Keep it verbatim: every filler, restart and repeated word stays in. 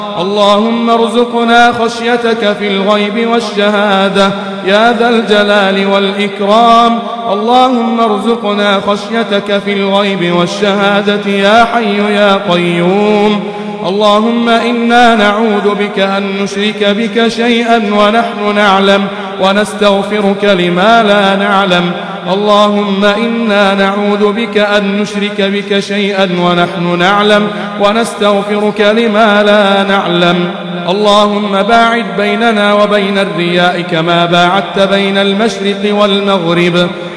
اللهم ارزقنا خشيتك في الغيب والشهادة يا ذا الجلال والإكرام. اللهم ارزقنا خشيتك في الغيب والشهادة يا حي يا قيوم. اللهم إنا نعوذ بك أن نشرك بك شيئا ونحن نعلم ونستغفرك لما لا نعلم. اللهم إنا نعوذ بك أن نشرك بك شيئا ونحن نعلم ونستغفرك لما لا نعلم. اللهم باعد بيننا وبين الرياء كما باعدت بين المشرق والمغرب.